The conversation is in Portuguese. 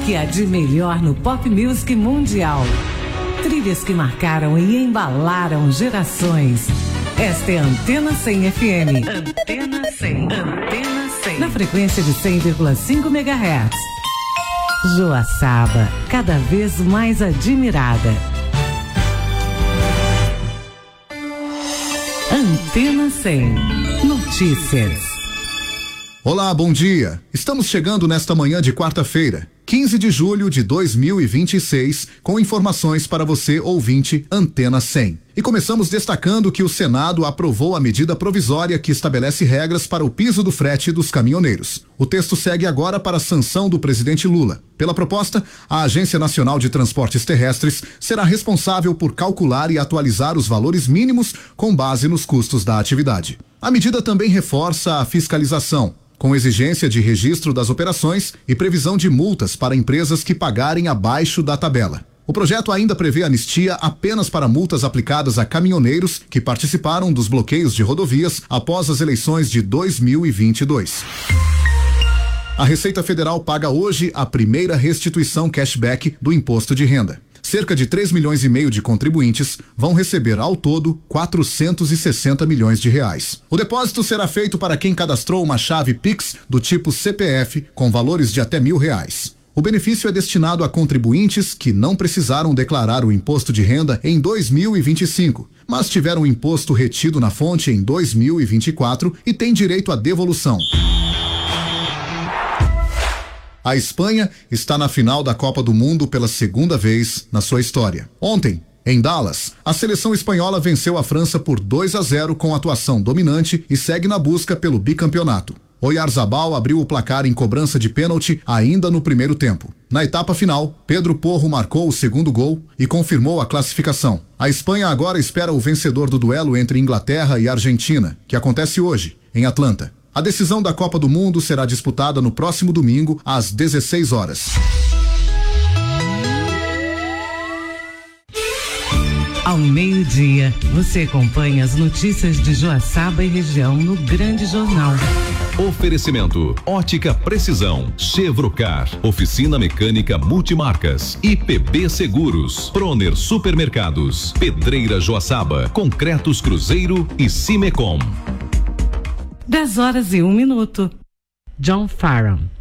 que há de melhor no pop music mundial. Trilhas que marcaram e embalaram gerações. Esta é a Antena 100 FM. Antena 100. Antena 100. Na frequência de 100,5 MHz. Joaçaba, cada vez mais admirada. Antena 100. Notícias. Olá, bom dia. Estamos chegando nesta manhã de quarta-feira, 15 de julho de 2026, com informações para você, ouvinte Antena 100. E começamos destacando que o Senado aprovou a medida provisória que estabelece regras para o piso do frete dos caminhoneiros. O texto segue agora para a sanção do presidente Lula. Pela proposta, a Agência Nacional de Transportes Terrestres será responsável por calcular e atualizar os valores mínimos com base nos custos da atividade. A medida também reforça a fiscalização, com exigência de registro das operações e previsão de multas para empresas que pagarem abaixo da tabela. O projeto ainda prevê anistia apenas para multas aplicadas a caminhoneiros que participaram dos bloqueios de rodovias após as eleições de 2022. A Receita Federal paga hoje a primeira restituição cashback do imposto de renda. Cerca de 3,5 milhões de contribuintes vão receber ao todo 460 milhões de reais. O depósito será feito para quem cadastrou uma chave Pix do tipo CPF com valores de até R$1.000. O benefício é destinado a contribuintes que não precisaram declarar o imposto de renda em 2025, mas tiveram o imposto retido na fonte em 2024 e têm direito à devolução. A Espanha está na final da Copa do Mundo pela segunda vez na sua história. Ontem, em Dallas, a seleção espanhola venceu a França por 2-0 com atuação dominante e segue na busca pelo bicampeonato. Oyarzabal abriu o placar em cobrança de pênalti ainda no primeiro tempo. Na etapa final, Pedro Porro marcou o segundo gol e confirmou a classificação. A Espanha agora espera o vencedor do duelo entre Inglaterra e Argentina, que acontece hoje, em Atlanta. A decisão da Copa do Mundo será disputada no próximo domingo, às 16 horas. Ao meio-dia, você acompanha as notícias de Joaçaba e região no Grande Jornal. Oferecimento: Ótica Precisão, Chevrocar, Oficina Mecânica Multimarcas, IPB Seguros, Proner Supermercados, Pedreira Joaçaba, Concretos Cruzeiro e Cimecom. 10 horas e 1 minuto. John Farron.